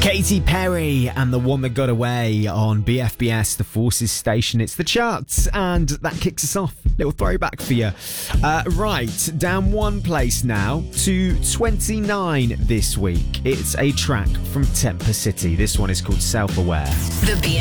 Katy Perry and The One That Got Away on BFBS, the Forces station. It's the charts, and that kicks us off. Little throwback for you. Right, down one place now to 29 this week. It's a track from Temper City. This one is called Self Aware. The